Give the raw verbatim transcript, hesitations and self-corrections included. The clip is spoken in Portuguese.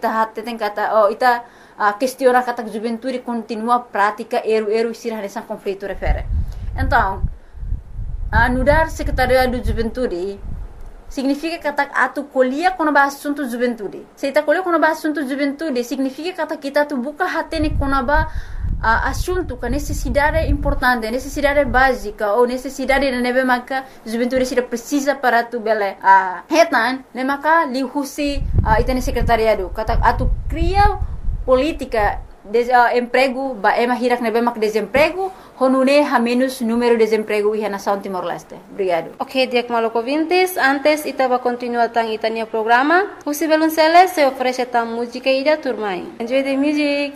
ita hatte tem kata oh ita uh, questiona kata juventude continua prática eru eru isir nessa conflito refere. Então, a mudar secretariado do juventude significa kata atu colhia quando ba assunto juventude. Se ita colhia quando ba assunto juventude significa kata kita tu buka hatene quando ba uh, assunto que necessidade importante, necessidade básica ou necessidade na neve maka juventude se precisa para tu bele a uh, hetan ne maka li husi uh, ita ne secretariado kata atu cria política de uh, emprego ba ema hirak nebe mak desemprego honune ha menos número de desemprego e na São Timor-Leste. Obrigado. Ok, Diak Maloko Vintes, antes itaba continua tang itania programa. Husi Belunceles se oferece tam música ida turmai. Enjoy the music.